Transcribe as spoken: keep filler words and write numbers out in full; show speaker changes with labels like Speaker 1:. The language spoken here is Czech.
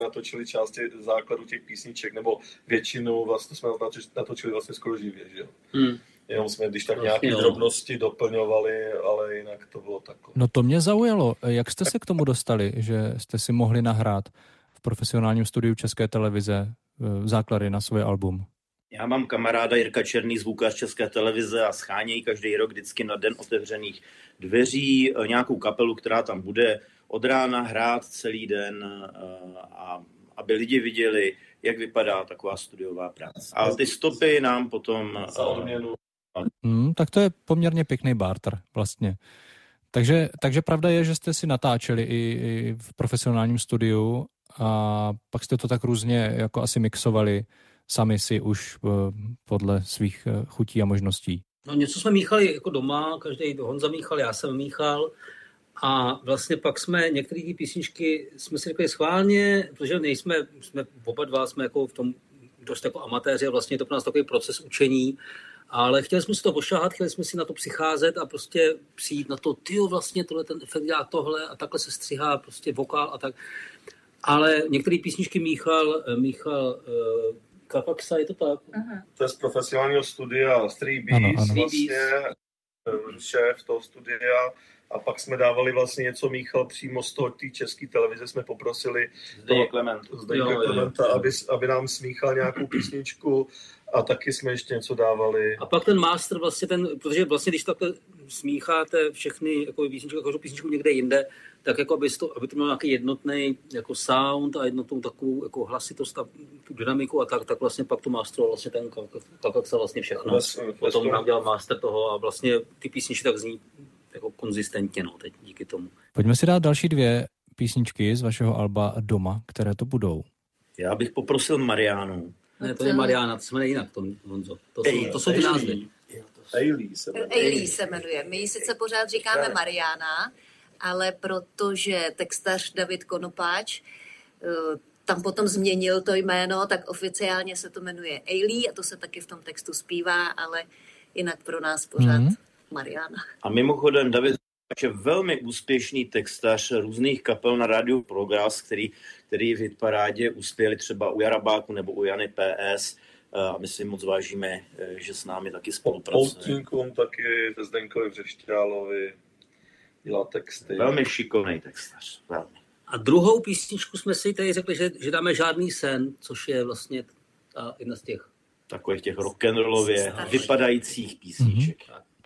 Speaker 1: natočili části základu těch písniček, nebo většinu vlastně jsme natočili vlastně skoro živě, že jo. Hmm. Jenom jsme když tak nějaké drobnosti doplňovali, ale jinak to bylo takové.
Speaker 2: No to mě zaujalo. Jak jste se k tomu dostali, že jste si mohli nahrát v profesionálním studiu České televize základy na svoje album?
Speaker 3: Já mám kamaráda Jirka Černý, zvukař České televize a schánějí každý rok vždycky na den otevřených dveří nějakou kapelu, která tam bude od rána hrát celý den, a aby lidi viděli, jak vypadá taková studiová práce. A ty stopy nám potom...
Speaker 2: Hmm, tak to je poměrně pěkný barter vlastně. Takže, takže pravda je, že jste si natáčeli i, i v profesionálním studiu a pak jste to tak různě jako asi mixovali sami si už podle svých chutí a možností.
Speaker 4: No něco jsme míchali jako doma, každý Honza míchal, já jsem míchal a vlastně pak jsme některé ty písničky jsme si řekli schválně, protože nejsme, jsme oba dva jsme jako v tom dost jako amatéři a vlastně je to pro nás takový proces učení, ale chtěli jsme si to pošahat, chtěli jsme si na to přicházet a prostě přijít na to, tyjo, vlastně tohle ten efekt dělá tohle a takhle se střihá prostě vokál a tak. Ale některé písničky míchal, míchal Kapaxa, je to tak?
Speaker 1: Aha. To je z profesionálního studia Three Bees, vlastně šéf toho studia. A pak jsme dávali vlastně něco míchal přímo z toho té české televize, jsme poprosili
Speaker 3: Zdeněk Klement.
Speaker 1: Zdeňka Klementa, aby, aby nám smíchal nějakou písničku a taky jsme ještě něco dávali.
Speaker 4: A pak ten master vlastně ten, protože vlastně když takhle smícháte všechny jako písničky, každou písničku někde jinde, tak jako aby to, aby to mělo nějaký jednotný jako sound a jednotnou takovou jako hlasitost a tu dynamiku a tak, tak vlastně pak to masteroval vlastně ten Kakaksa vlastně všechno. Bez, Potom bez nám dělal master toho a vlastně ty písničky tak zní jako konzistentně, no, teď díky tomu.
Speaker 2: Pojďme si dát další dvě písničky z vašeho alba Doma, které to budou.
Speaker 3: Já bych poprosil Mariánu.
Speaker 4: Ne, to je Mariána, to se jmenuje jinak, to, Honzo. To jsou, to jsou ty názvy.
Speaker 1: Ailey se jmenuje.
Speaker 5: Ailey se jmenuje. My ji sice pořád říkáme Mariána, ale protože textař David Konopáč tam potom změnil to jméno, tak oficiálně se to jmenuje Ailey a to se taky v tom textu zpívá, ale jinak pro nás pořád mm-hmm. Mariána.
Speaker 3: A mimochodem David je velmi úspěšný textař různých kapel na rádiu Progress, který, který v hitparádě uspěli třeba u Jarabáku nebo u Jany P S. A my si moc vážíme, že s námi taky spolupracuje.
Speaker 1: Poutníkům taky, Zdenkovi Vřešťálovi dělá texty.
Speaker 3: Velmi šikovný textař, velmi.
Speaker 4: A druhou písničku jsme si tady řekli, že, že dáme Žádný sen, což je vlastně ta jedna z těch
Speaker 3: takových těch rock'n'rollově vypadajících písniček.
Speaker 4: Mm-hmm.